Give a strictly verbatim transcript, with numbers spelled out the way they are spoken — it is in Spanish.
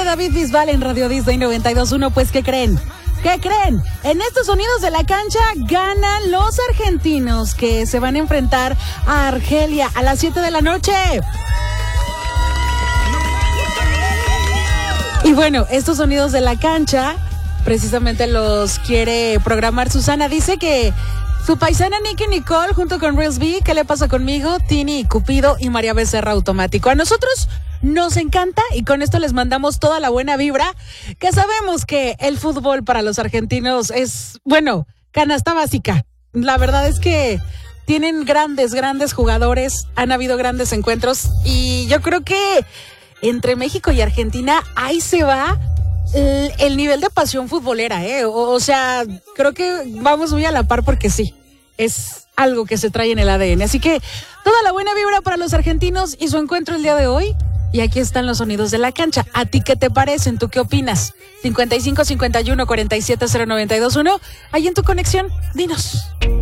David Bisbal en Radio Disney noventa y dos punto uno. Pues, ¿qué creen? ¿Qué creen? En estos sonidos de la cancha ganan los argentinos que se van a enfrentar a Argelia a las siete de la noche. Y bueno, estos sonidos de la cancha precisamente los quiere programar Susana. Dice que su paisana Nicky Nicole junto con Reels B, ¿Qué le pasa conmigo? Tini, Cupido y María Becerra Automático. A nosotros nos encanta y con esto les mandamos toda la buena vibra, que sabemos que el fútbol para los argentinos es, bueno, canasta básica. La verdad es que tienen grandes, grandes jugadores, han habido grandes encuentros y yo creo que entre México y Argentina ahí se va el, el nivel de pasión futbolera, ¿eh? O, o sea, creo que vamos muy a la par porque sí, es algo que se trae en el A D N. Así que toda la buena vibra para los argentinos y su encuentro el día de hoy. Y aquí están los sonidos de la cancha. ¿A ti qué te parecen? ¿Tú qué opinas? cincuenta y cinco, cincuenta y uno, cuarenta y siete, cero noventa y dos uno. Ahí en tu conexión, dinos.